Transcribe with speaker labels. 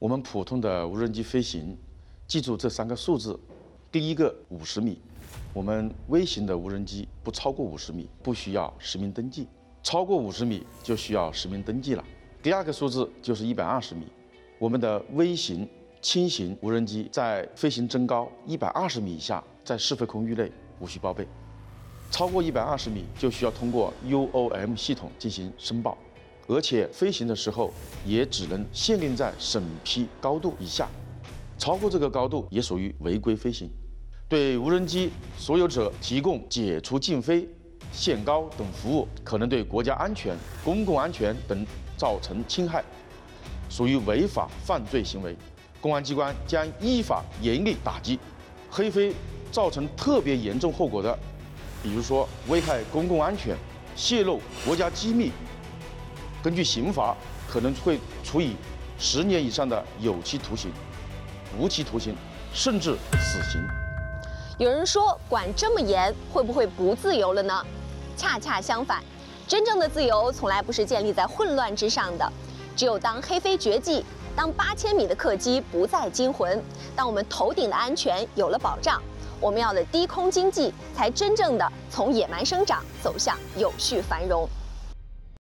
Speaker 1: 我们普通的无人机飞行，记住这3个数字。第一个50米，我们微型的无人机不超过50米，不需要实名登记；超过50米就需要实名登记了。第二个数字就是120米，我们的微型、轻型无人机在飞行增高120米以下，在适飞空域内无需报备；超过120米就需要通过 UOM 系统进行申报。而且飞行的时候也只能限定在审批高度以下，超过这个高度也属于违规飞行。对无人机所有者提供解除禁飞、限高等服务，可能对国家安全、公共安全等造成侵害，属于违法犯罪行为。公安机关将依法严厉打击。黑飞造成特别严重后果的，比如说危害公共安全、泄露国家机密，根据刑法可能会处以10年以上的有期徒刑、无期徒刑，甚至死刑。
Speaker 2: 有人说，管这么严，会不会不自由了呢？恰恰相反，真正的自由从来不是建立在混乱之上的。只有当黑飞绝迹，当8000米的客机不再惊魂，当我们头顶的安全有了保障，我们要的低空经济才真正的从野蛮生长走向有序繁荣。